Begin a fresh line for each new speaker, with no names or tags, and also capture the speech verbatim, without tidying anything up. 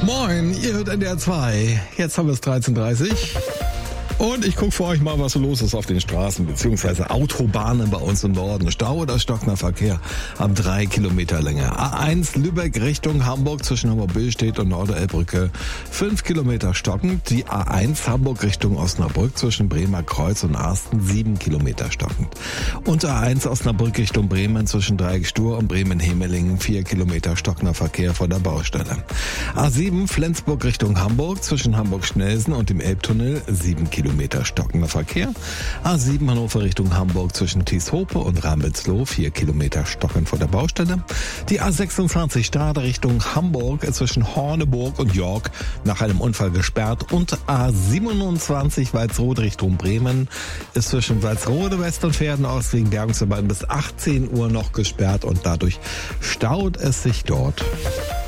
Moin, ihr hört N D R zwei. Jetzt haben wir es dreizehn Uhr dreißig. Und ich gucke für euch mal, was so los ist auf den Straßen bzw. Autobahnen bei uns im Norden. Stau oder stockender Verkehr ab drei Kilometer Länge. A eins Lübeck Richtung Hamburg zwischen Hamburg-Billstedt und Norderelbbrücke fünf Kilometer stockend. Die A eins Hamburg Richtung Osnabrück zwischen Bremer Kreuz und Arsten sieben Kilometer stockend. Und A eins Osnabrück Richtung Bremen zwischen Dreieck-Stur und Bremen-Hemelingen vier Kilometer stockender Verkehr vor der Baustelle. A sieben Flensburg Richtung Hamburg zwischen Hamburg-Schnelsen und dem Elbtunnel sieben Kilometer stockender Verkehr. A sieben Hannover Richtung Hamburg zwischen Thieshope und Ramelsloh vier Kilometer stockend vor der Baustelle. Die A sechsundzwanzig Stade Richtung Hamburg zwischen Horneburg und York nach einem Unfall gesperrt. Und A siebenundzwanzig Walsrode Richtung Bremen ist zwischen Walsrode West und Pferdenaust wegen Bergungsarbeiten bis achtzehn Uhr noch gesperrt und dadurch staut es sich dort.